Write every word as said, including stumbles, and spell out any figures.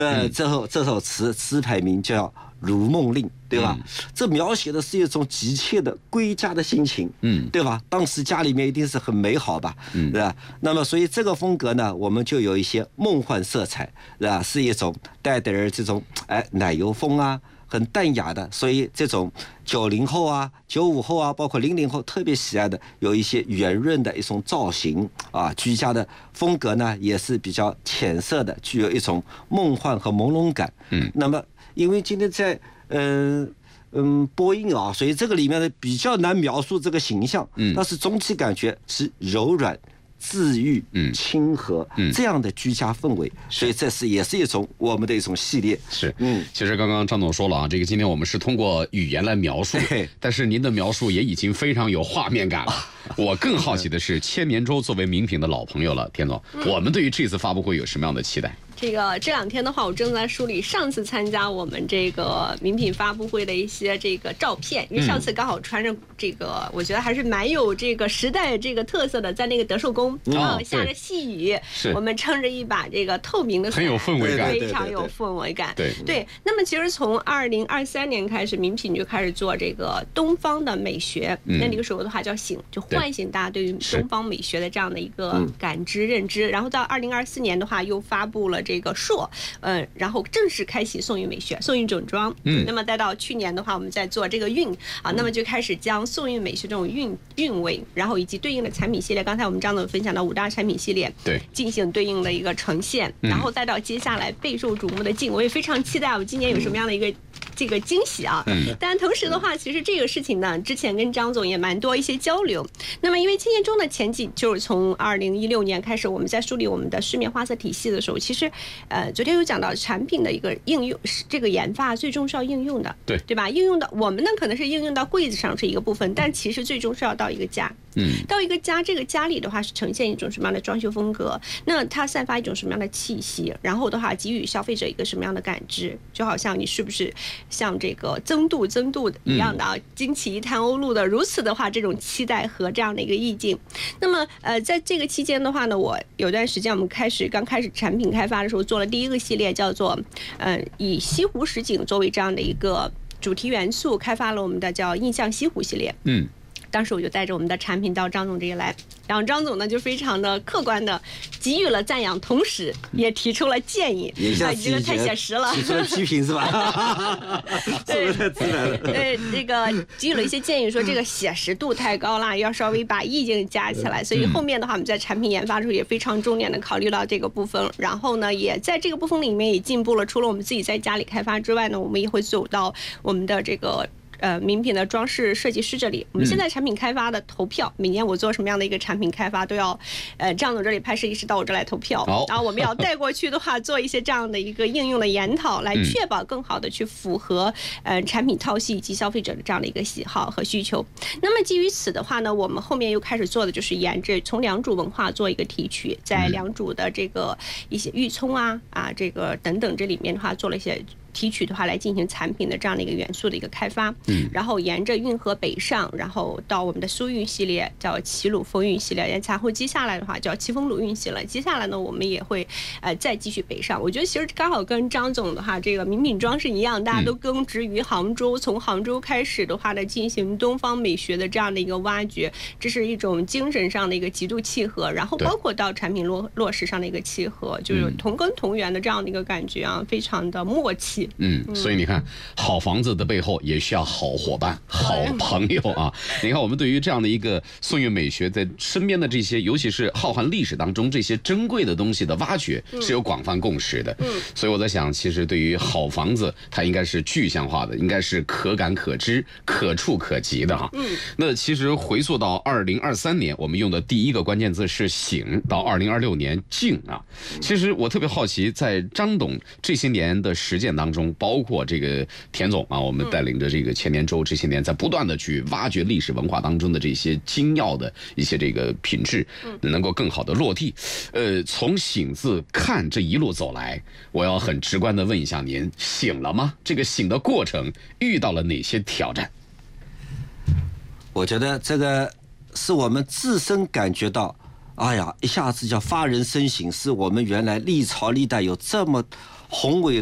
呃，这首这首词词牌名叫《如梦令》，对吧？嗯、这描写的是一种急切的归家的心情，嗯，对吧？当时家里面一定是很美好吧，嗯，对吧？那么，所以这个风格呢，我们就有一些梦幻色彩，是吧？是一种带点儿这种哎奶油风啊。很淡雅的，所以这种九零后啊、九五后啊，包括零零后特别喜爱的，有一些圆润的一种造型啊，居家的风格呢也是比较浅色的，具有一种梦幻和朦胧感。嗯，那么因为今天在嗯。呃嗯，播音啊，所以这个里面呢比较难描述这个形象，嗯，但是总体感觉是柔软、治愈、亲和、嗯、这样的居家氛围，所以这是也是一种我们的一种系列。 是，嗯，其实刚刚张总说了啊，这个今天我们是通过语言来描述，但是您的描述也已经非常有画面感了。我更好奇的是，千年粥作为名品的老朋友了，田总，嗯、我们对于这次发布会有什么样的期待？ 这个这两天的话，我正在梳理上次参加我们这个名品发布会的一些这个照片，因为上次刚好穿着这个，我觉得还是蛮有这个时代这个特色的，在那个德寿宫，啊、哦，下着细雨，我们撑着一把这个透明的伞， 很有氛围感， 非常有氛围感。 对对, 对, 对，那么其实从二零二三年开始，名品就开始做这个东方的美学，嗯、那那个时候的话叫醒，就唤醒大家对于东方美学的这样的一个感知认知。然后到二零二四年的话，又发布了这个硕，嗯、呃，然后正式开启宋韵美学、宋韵整装。嗯，那么再到去年的话，我们在做这个韵啊，那么就开始将宋韵美学这种韵韵味，然后以及对应的产品系列，刚才我们张总分享到五大产品系列， 对， 进行对应的一个呈现，然后再到接下来备受瞩目的静，我也非常期待我们今年有什么样的一个。这个惊喜啊，嗯，但同时的话，其实这个事情呢，之前跟张总也蛮多一些交流。那么，因为千年粥的前景就是从二零一六年开始，我们在梳理我们的市面花色体系的时候，其实，呃，昨天有讲到产品的一个应用，这个研发最终是要应用的， 对对吧？应用的我们呢可能是应用到柜子上是一个部分，但其实最终是要到一个家。嗯，到一个家，这个家里的话是呈现一种什么样的装修风格？那它散发一种什么样的气息？然后的话，给予消费者一个什么样的感知？就好像你是不是像这个增度增度一样的啊，惊起一滩鸥鹭的，如此的话，这种期待和这样的一个意境。那么，呃，在这个期间的话呢，我有段时间我们开始刚开始产品开发的时候，做了第一个系列，叫做呃以西湖十景作为这样的一个主题元素，开发了我们的叫印象西湖系列。嗯。当时我就带着我们的产品到张总这里来，然后张总呢就非常的客观的给予了赞扬，同时也提出了建议， 啊， 这个太写实了， 提出了批评是吧？ 对，对，这个给予了一些建议，说这个写实度太高了，要稍微把意境加起来。所以后面的话，我们在产品研发的时候也非常重点的考虑到这个部分，然后呢，也在这个部分里面也进步了。除了我们自己在家里开发之外呢，我们也会走到我们的这个。呃，名品的装饰设计师这里，我们现在产品开发的投票，嗯、每年我做什么样的一个产品开发，都要，呃，张总这里派设计师到我这来投票，然后我们要带过去的话，做一些这样的一个应用的研讨，来确保更好的去符合呃产品套系以及消费者的这样的一个喜好和需求。那么基于此的话呢，我们后面又开始做的就是沿着从良渚文化做一个提取，在良渚的这个一些玉葱啊啊这个等等这里面的话，做了一些。提取的话来进行产品的这样的一个元素的一个开发，嗯，然后沿着运河北上，然后到我们的苏韵系列叫齐鲁风韵系列，然后接下来的话叫齐风鲁韵系列，接下来呢我们也会呃再继续北上。我觉得其实刚好跟张总的话这个名品装是一样，大家都耕植于杭州，从杭州开始的话呢进行东方美学的这样的一个挖掘，这是一种精神上的一个极度契合，然后包括到产品落落实上的一个契合，就是同根同源的这样的一个感觉啊，非常的默契。 嗯，所以你看，好房子的背后也需要好伙伴、好朋友啊！你看，我们对于这样的一个宋韵美学，在身边的这些，尤其是浩瀚历史当中这些珍贵的东西的挖掘，是有广泛共识的。嗯，所以我在想，其实对于好房子，它应该是具象化的，应该是可感可知、可触可及的哈。嗯，那其实回溯到二零二三年，我们用的第一个关键字是醒，到二零二六年静啊。其实我特别好奇，在张董这些年的实践当中。包括这个田总啊，我们带领着这个千年粥这些年，在不断的去挖掘历史文化当中的这些精要的一些这个品质，能够更好的落地。呃，从醒字看这一路走来，我要很直观的问一下您，醒了吗？这个醒的过程遇到了哪些挑战？ 我觉得这个是我们自身感觉到，哎呀，一下子叫发人深省，是我们原来历朝历代有这么宏伟